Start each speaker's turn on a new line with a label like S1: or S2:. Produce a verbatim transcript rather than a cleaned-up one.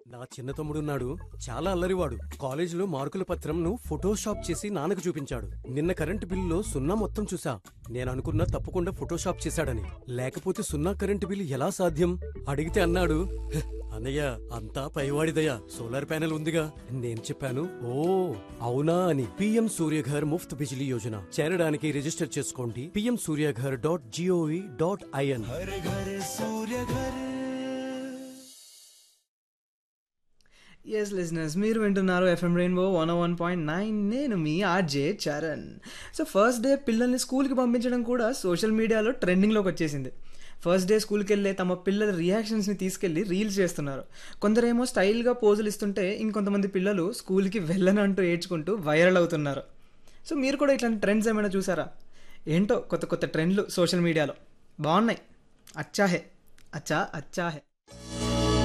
S1: నా చిన్న తమ్ముడున్నాడు, చాలా అల్లరివాడు. కాలేజీలో మార్కుల పత్రంను ఫోటోషాప్ చేసి నాన్నకు చూపించాడు. నిన్న కరెంటు బిల్లులో సున్నా మొత్తం చూసా. నేను అనుకున్నా తప్పకుండా ఫోటోషాప్ చేశాడని. లేకపోతే సున్నా కరెంటు బిల్లు ఎలా సాధ్యం అడిగితే అన్నాడు, "హ్, అన్నయ్య అంతా పైవాడిదయ్యా, సోలార్ ప్యానెల్ ఉందిగా." నేను చెప్పాను, ఓ అవునా అని. పిఎం సూర్యఘర్ ముఫ్త్ బిజిలీ యోజన చేరడానికి రిజిస్టర్ చేసుకోండి PM Surya Ghar dot GOV dot IN.
S2: Yes listeners, మీరు వింటున్నారు FM rainbow one one point nine. నేను మీ RJ Charan. So first day పిల్లల్ని స్కూల్కి పంపించడం కూడా సోషల్ మీడియాలో ట్రెండింగ్లోకి వచ్చేసింది. ఫస్ట్ డే స్కూల్కి వెళ్ళే తమ పిల్లల రియాక్షన్స్ని తీసుకెళ్ళి రీల్స్ చేస్తున్నారు. కొందరేమో స్టైల్గా పోజులు ఇస్తుంటే, ఇంకొంతమంది పిల్లలు స్కూల్కి వెళ్ళనంటూ ఏడ్చుకుంటూ వైరల్ అవుతున్నారు. సో మీరు కూడా ఇట్లాంటి ట్రెండ్స్ ఏమైనా చూసారా? ఏంటో కొత్త కొత్త ట్రెండ్లు సోషల్ మీడియాలో బాగున్నాయి. అచ్చా హే, అచ్చా అచ్చా హే.